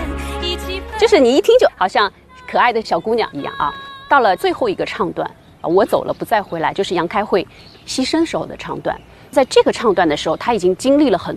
就是你一听就好像可爱的小姑娘一样啊。到了最后一个唱段，我走了不再回来，就是杨开慧牺牲时候的唱段。在这个唱段的时候，他已经经历了很